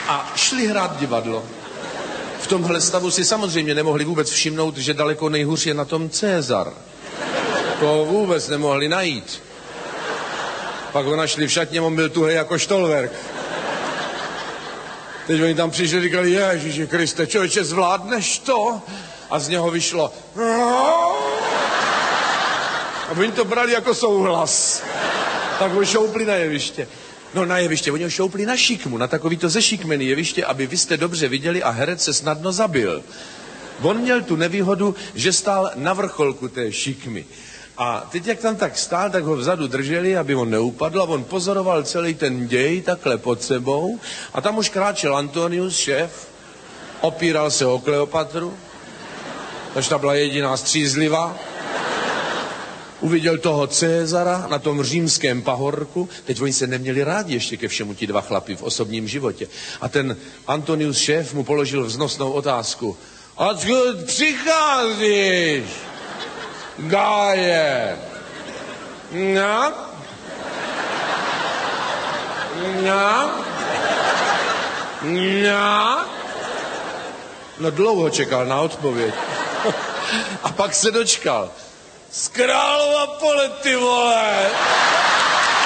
a šli hrát divadlo. V tomhle stavu si samozřejmě nemohli vůbec všimnout, že daleko nejhůř je na tom Cezar. To vůbec nemohli najít. Pak ho našli v šatně, on byl tuhej jako štolverk. Teď oni tam přišli a říkali, Ježíši Kriste, člověče, zvládneš to? A z něho vyšlo. A oni to brali jako souhlas. Tak ho šoupli na jeviště. No na jeviště, oni ho šoupli na šikmu, na takovýto zešikmený jeviště, aby vy jste dobře viděli a herec se snadno zabil. On měl tu nevýhodu, že stál na vrcholku té šikmy. A teď, jak tam tak stál, tak ho vzadu drželi, aby on neupadl, a on pozoroval celý ten děj takhle pod sebou. A tam už kráčel Antonius, šéf, opíral se o Kleopatru, takže ta byla jediná střízlivá. Uviděl toho Cezara na tom římském pahorku. Teď oni se neměli rádi ještě ke všemu ti dva chlapi v osobním životě. A ten Antonius, šéf, mu položil vznosnou otázku. Odkud přicházíš, Gáje? No? No? No? No dlouho čekal na odpověď. A pak se dočkal. Z Králova Pole, ty vole!